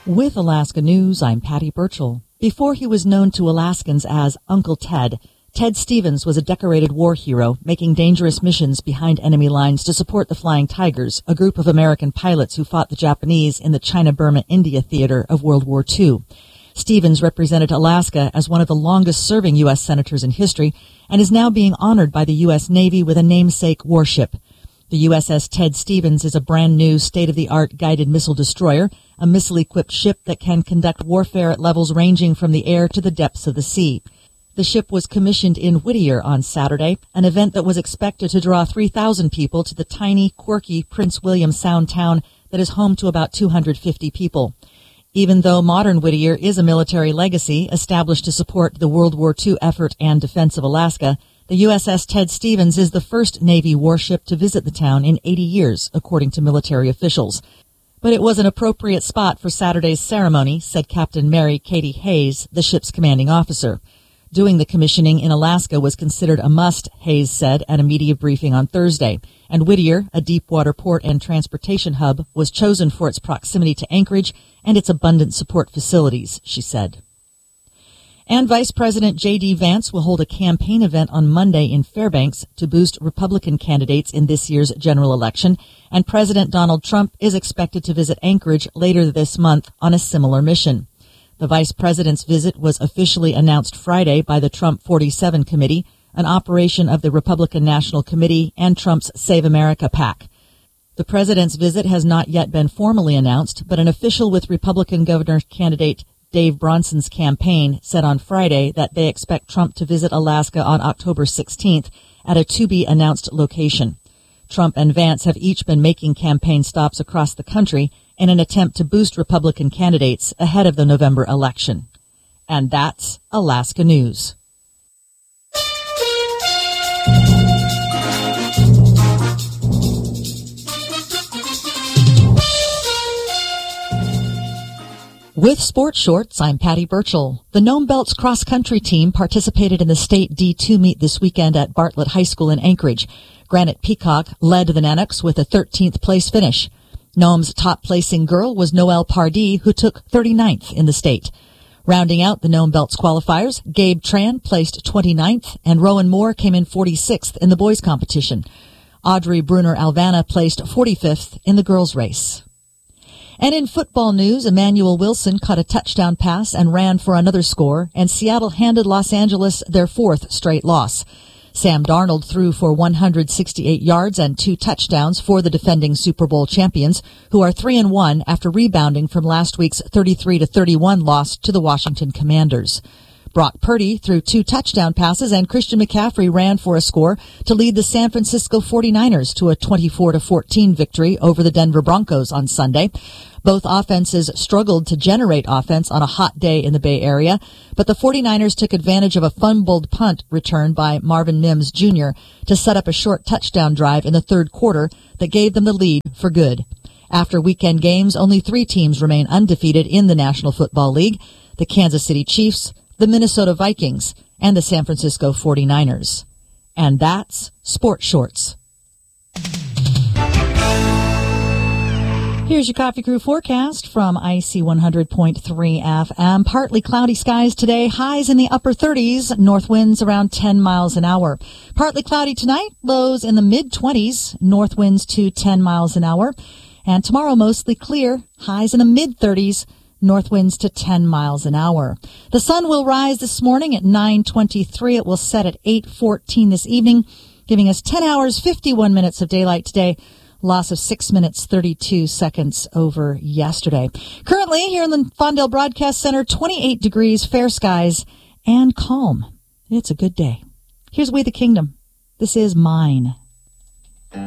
With Alaska News, I'm Patty Burchell. Before he was known to Alaskans as Uncle Ted, Ted Stevens was a decorated war hero making dangerous missions behind enemy lines to support the Flying Tigers, a group of American pilots who fought the Japanese in the China-Burma-India theater of World War II. Stevens represented Alaska as one of the longest-serving U.S. senators in history and is now being honored by the U.S. Navy with a namesake warship. The USS Ted Stevens is a brand-new state-of-the-art guided missile destroyer, a missile-equipped ship that can conduct warfare at levels ranging from the air to the depths of the sea. The ship was commissioned in Whittier on Saturday, an event that was expected to draw 3,000 people to the tiny, quirky Prince William Sound town that is home to about 250 people. Even though modern Whittier is a military legacy established to support the World War II effort and defense of Alaska, the USS Ted Stevens is the first Navy warship to visit the town in 80 years, according to military officials. But it was an appropriate spot for Saturday's ceremony, said Captain Mary Katie Hayes, the ship's commanding officer. Doing the commissioning in Alaska was considered a must, Hayes said at a media briefing on Thursday. And Whittier, a deep-water port and transportation hub, was chosen for its proximity to Anchorage and its abundant support facilities, she said. And Vice President J.D. Vance will hold a campaign event on Monday in Fairbanks to boost Republican candidates in this year's general election, and President Donald Trump is expected to visit Anchorage later this month on a similar mission. The vice president's visit was officially announced Friday by the Trump 47 Committee, an operation of the Republican National Committee and Trump's Save America PAC. The president's visit has not yet been formally announced, but an official with Republican governor candidate Dave Bronson's campaign said on Friday that they expect Trump to visit Alaska on October 16th at a to-be-announced location. Trump and Vance have each been making campaign stops across the country in an attempt to boost Republican candidates ahead of the November election. And that's Alaska News. With Sports Shorts, I'm Patty Burchell. The Nome Belts cross-country team participated in the state D2 meet this weekend at Bartlett High School in Anchorage. Granite Peacock led the Nanooks with a 13th place finish. Nome's top-placing girl was Noelle Pardee, who took 39th in the state. Rounding out the Nome Belts qualifiers, Gabe Tran placed 29th, and Rowan Moore came in 46th in the boys' competition. Audrey Bruner-Alvana placed 45th in the girls' race. And in football news, Emmanuel Wilson caught a touchdown pass and ran for another score, and Seattle handed Los Angeles their fourth straight loss. Sam Darnold threw for 168 yards and 2 touchdowns for the defending Super Bowl champions, who are 3-1 after rebounding from last week's 33-31 loss to the Washington Commanders. Brock Purdy threw 2 touchdown passes, and Christian McCaffrey ran for a score to lead the San Francisco 49ers to a 24-14 victory over the Denver Broncos on Sunday. Both offenses struggled to generate offense on a hot day in the Bay Area, but the 49ers took advantage of a fumbled punt return by Marvin Mims Jr. to set up a short touchdown drive in the third quarter that gave them the lead for good. After weekend games, only 3 teams remain undefeated in the National Football League: the Kansas City Chiefs, the Minnesota Vikings, and the San Francisco 49ers. And that's Sports Shorts. Here's your Coffee Crew forecast from IC 100.3 FM. Partly cloudy skies today, highs in the upper 30s, north winds around 10 miles an hour. Partly cloudy tonight, lows in the mid-20s, north winds to 10 miles an hour. And tomorrow mostly clear, highs in the mid-30s, north winds to 10 miles an hour. The sun will rise this morning at 9:23. It will set at 8:14 this evening, giving us 10 hours, 51 minutes of daylight today. Loss of 6 minutes, 32 seconds over yesterday. Currently, here in the Fondale Broadcast Center, 28 degrees, fair skies, and calm. It's a good day. Here's We the Kingdom. This is Mine.